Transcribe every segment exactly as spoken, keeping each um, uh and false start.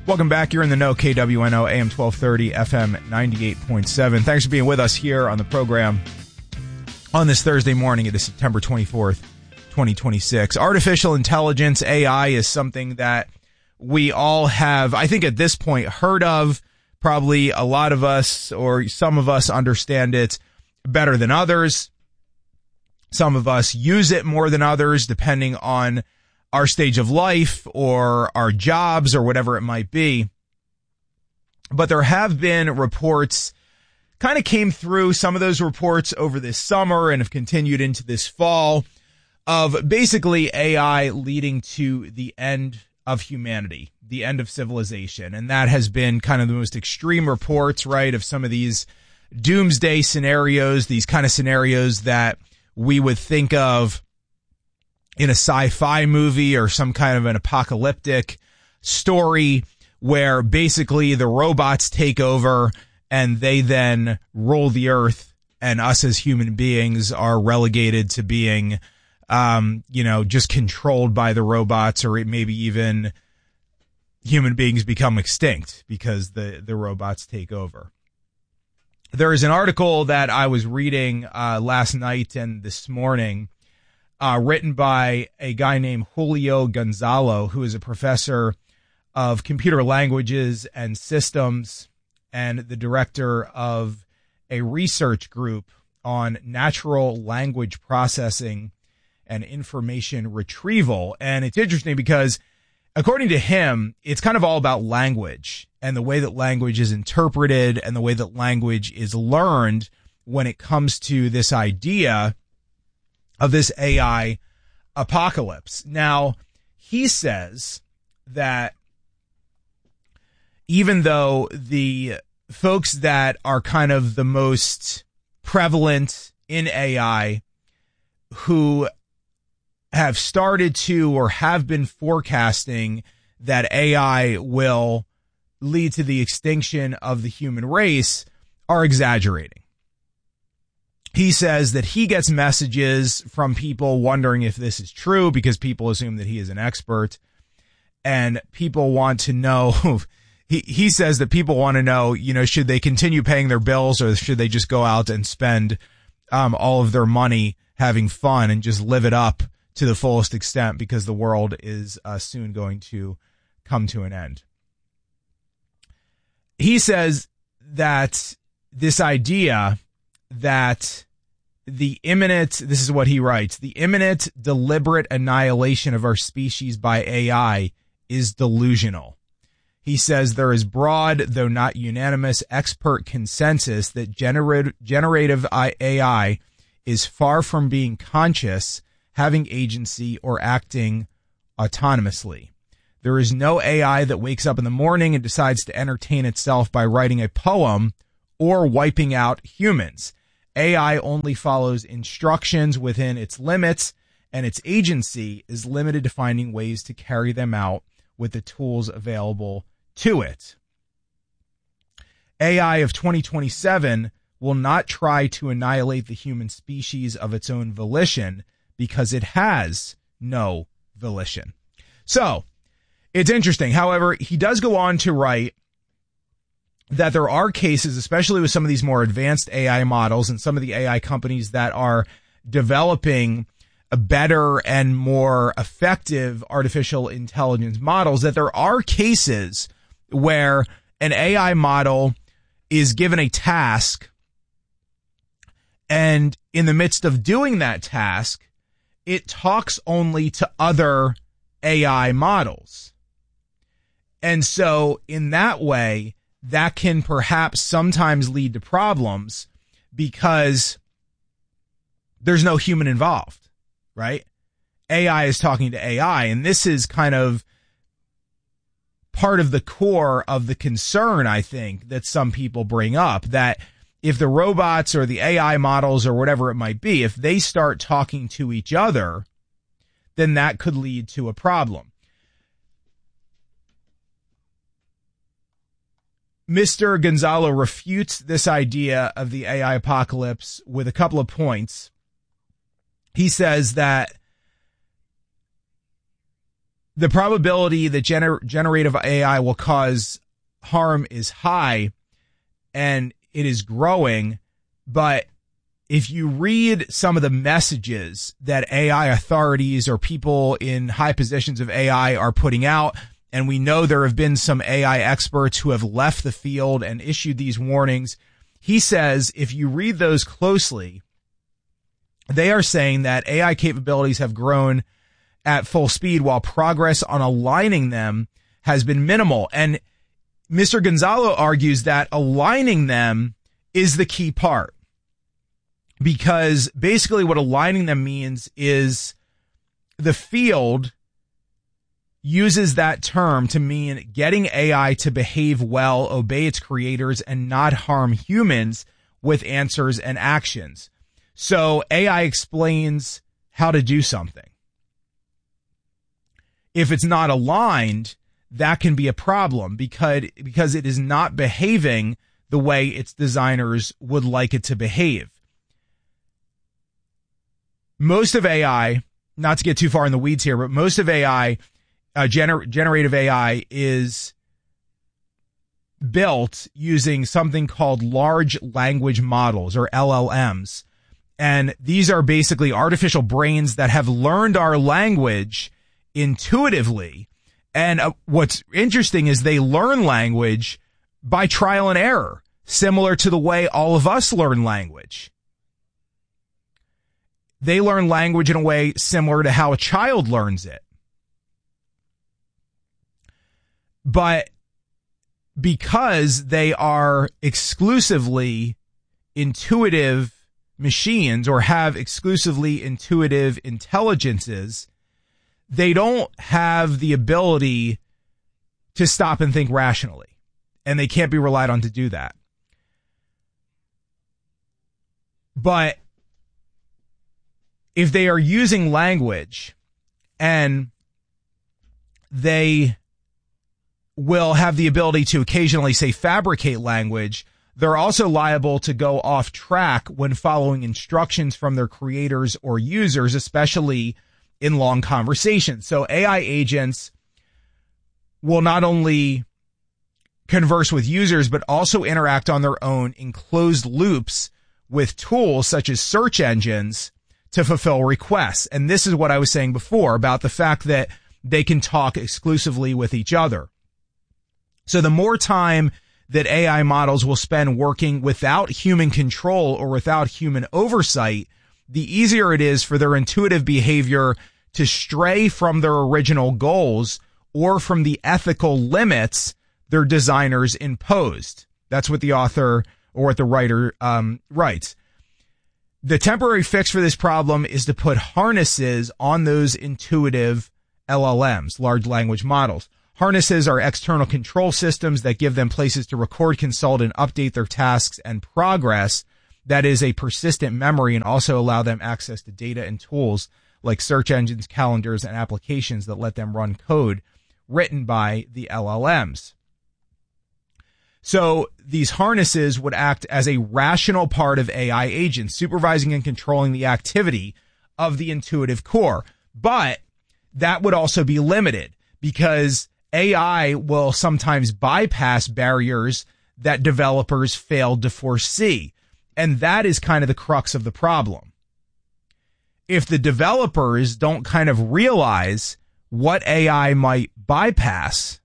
Welcome back. You're in the know, K W N O, A M twelve thirty, F M ninety-eight point seven. Thanks for being with us here on the program on this Thursday morning. It is September twenty-fourth, twenty twenty-six. Artificial intelligence, A I, is something that we all have, I think at this point, heard of. Probably a lot of us, or some of us, understand it better than others. Some of us use it more than others, depending on our stage of life or our jobs or whatever it might be. But there have been reports, kind of came through some of those reports over this summer and have continued into this fall, of basically A I leading to the end of humanity, the end of civilization. And that has been kind of the most extreme reports, right, of some of these doomsday scenarios, these kind of scenarios that we would think of in a sci-fi movie or some kind of an apocalyptic story where basically the robots take over and they then rule the earth, and us as human beings are relegated to being, um, you know, just controlled by the robots, or maybe even human beings become extinct because the, the robots take over. There is an article that I was reading uh, last night and this morning, Uh, written by a guy named Julio Gonzalo, who is a professor of computer languages and systems and the director of a research group on natural language processing and information retrieval. And it's interesting because, according to him, it's kind of all about language and the way that language is interpreted and the way that language is learned when it comes to this idea of this A I apocalypse. Now, he says that even though the folks that are kind of the most prevalent in A I, who have started to or have been forecasting that A I will lead to the extinction of the human race, are exaggerating. He says that he gets messages from people wondering if this is true because people assume that he is an expert, and people want to know. He, he says that people want to know, you know, should they continue paying their bills, or should they just go out and spend um, all of their money having fun and just live it up to the fullest extent because the world is uh, soon going to come to an end. He says that this idea that the imminent, this is what he writes, the imminent deliberate annihilation of our species by A I is delusional. He says there is broad, though not unanimous, expert consensus that gener- generative A I is far from being conscious, having agency, or acting autonomously. There is no A I that wakes up in the morning and decides to entertain itself by writing a poem or wiping out humans. A I only follows instructions within its limits, and its agency is limited to finding ways to carry them out with the tools available to it. A I of twenty twenty-seven will not try to annihilate the human species of its own volition because it has no volition. So, it's interesting. However, he does go on to write that there are cases, especially with some of these more advanced A I models and some of the A I companies that are developing a better and more effective artificial intelligence models, that there are cases where an A I model is given a task, and in the midst of doing that task, it talks only to other A I models. And so in that way, that can perhaps sometimes lead to problems because there's no human involved, right? A I is talking to A I, and this is kind of part of the core of the concern, I think, that some people bring up, that if the robots or the A I models or whatever it might be, if they start talking to each other, then that could lead to a problem. Mister Gonzalo refutes this idea of the A I apocalypse with a couple of points. He says that the probability that gener- generative A I will cause harm is high, and it is growing. But if you read some of the messages that A I authorities or people in high positions of A I are putting out, and we know there have been some A I experts who have left the field and issued these warnings, he says if you read those closely, they are saying that A I capabilities have grown at full speed while progress on aligning them has been minimal. And Mister Gonzalo argues that aligning them is the key part, because basically what aligning them means is the field uses that term to mean getting A I to behave well, obey its creators, and not harm humans with answers and actions. So A I explains how to do something. If it's not aligned, that can be a problem because, because it is not behaving the way its designers would like it to behave. Most of A I, not to get too far in the weeds here, but most of A I, uh, gener- generative A I is built using something called large language models, or L L Ms. And these are basically artificial brains that have learned our language intuitively. And uh, what's interesting is they learn language by trial and error, similar to the way all of us learn language. They learn language in a way similar to how a child learns it. But because they are exclusively intuitive machines or have exclusively intuitive intelligences, they don't have the ability to stop and think rationally, and they can't be relied on to do that. But if they are using language and they will have the ability to occasionally, say, fabricate language, they're also liable to go off track when following instructions from their creators or users, especially in long conversations. So A I agents will not only converse with users, but also interact on their own in closed loops with tools such as search engines to fulfill requests. And this is what I was saying before about the fact that they can talk exclusively with each other. So the more time that A I models will spend working without human control or without human oversight, the easier it is for their intuitive behavior to stray from their original goals or from the ethical limits their designers imposed. That's what the author or what the writer um, writes. The temporary fix for this problem is to put harnesses on those intuitive L L Ms, large language models. Harnesses are external control systems that give them places to record, consult, and update their tasks and progress. That is a persistent memory, and also allow them access to data and tools like search engines, calendars, and applications that let them run code written by the L L Ms. So these harnesses would act as a rational part of A I agents, supervising and controlling the activity of the intuitive core. But that would also be limited because A I will sometimes bypass barriers that developers failed to foresee. And that is kind of the crux of the problem. If the developers don't kind of realize what A I might bypass,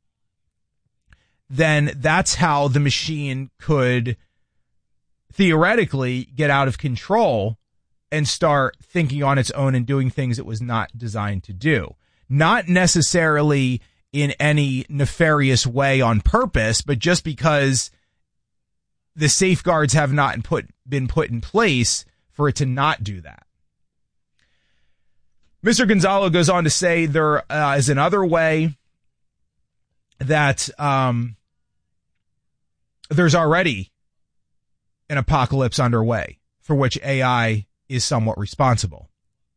then that's how the machine could theoretically get out of control and start thinking on its own and doing things it was not designed to do. Not necessarily in any nefarious way on purpose, but just because the safeguards have not put, been put in place for it to not do that. Mister Gonzalo goes on to say there uh, is another way that um, there's already an apocalypse underway for which A I is somewhat responsible.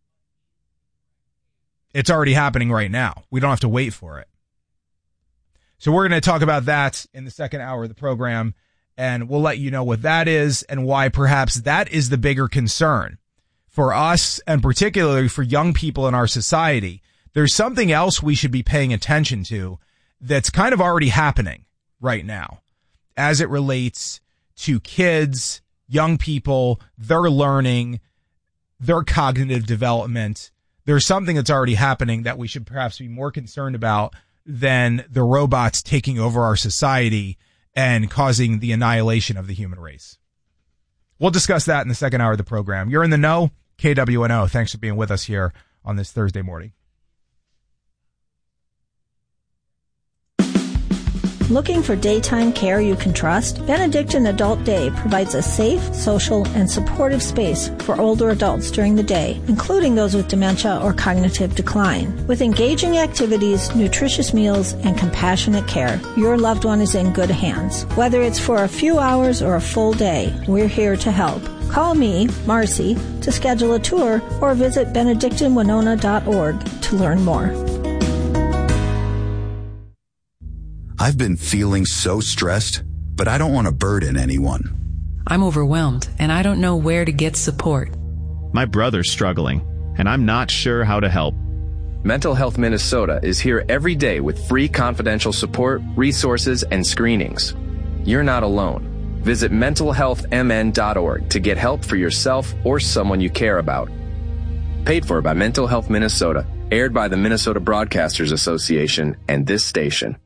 It's already happening right now. We don't have to wait for it. So we're going to talk about that in the second hour of the program, and we'll let you know what that is and why perhaps that is the bigger concern for us, and particularly for young people in our society. there's something else we should be paying attention to that's kind of already happening right now as it relates to kids, young people, their learning, their cognitive development. There's something that's already happening that we should perhaps be more concerned about than the robots taking over our society and causing the annihilation of the human race. We'll discuss that in the second hour of the program. You're in the know, K W N O. Thanks for being with us here on this Thursday morning. Looking for daytime care you can trust? Benedictine Adult Day provides a safe, social, and supportive space for older adults during the day, including those with dementia or cognitive decline. With engaging activities, nutritious meals, and compassionate care, your loved one is in good hands. Whether it's for a few hours or a full day, we're here to help. Call me, Marcy, to schedule a tour or visit benedictine winona dot org to learn more. I've been feeling so stressed, but I don't want to burden anyone. I'm overwhelmed, and I don't know where to get support. My brother's struggling, and I'm not sure how to help. Mental Health Minnesota is here every day with free confidential support, resources, and screenings. You're not alone. Visit mental health m n dot org to get help for yourself or someone you care about. Paid for by Mental Health Minnesota, aired by the Minnesota Broadcasters Association and this station.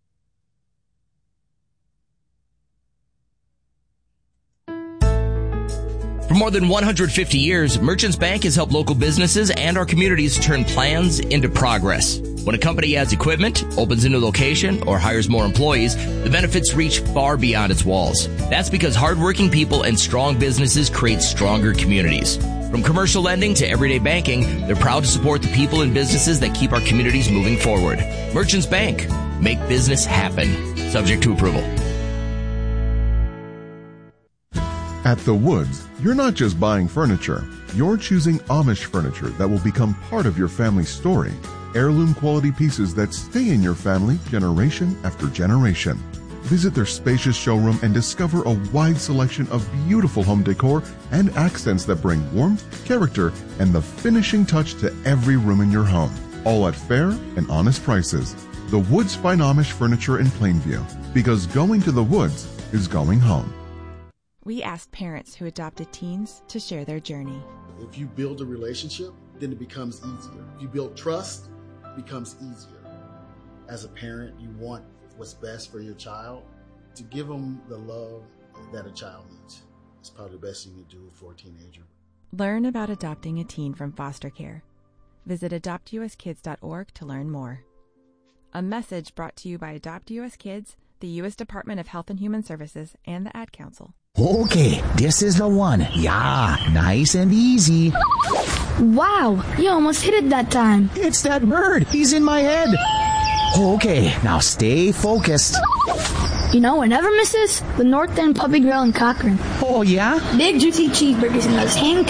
For more than one hundred fifty years, Merchants Bank has helped local businesses and our communities turn plans into progress. When a company adds equipment, opens a new location, or hires more employees, the benefits reach far beyond its walls. That's because hardworking people and strong businesses create stronger communities. From commercial lending to everyday banking, they're proud to support the people and businesses that keep our communities moving forward. Merchants Bank. Make business happen. Subject to approval. At The Woods, you're not just buying furniture. You're choosing Amish furniture that will become part of your family's story. Heirloom quality pieces that stay in your family generation after generation. Visit their spacious showroom and discover a wide selection of beautiful home decor and accents that bring warmth, character, and the finishing touch to every room in your home. All at fair and honest prices. The Woods Fine Amish Furniture in Plainview. Because going to The Woods is going home. We asked parents who adopted teens to share their journey. If you build a relationship, then it becomes easier. If you build trust, it becomes easier. As a parent, you want what's best for your child. To give them the love that a child needs. It's probably the best thing you can do for a teenager. Learn about adopting a teen from foster care. Visit adopt u s kids dot org to learn more. A message brought to you by Adopt U S Kids, the U S Department of Health and Human Services, and the Ad Council. Okay, this is the one. Yeah, nice and easy. Wow, you almost hit it that time. It's that bird. He's in my head. Okay, now stay focused. You know what never misses? The North End Puppy Grill in Cochrane. Oh, yeah? Big juicy cheeseburgers and those hand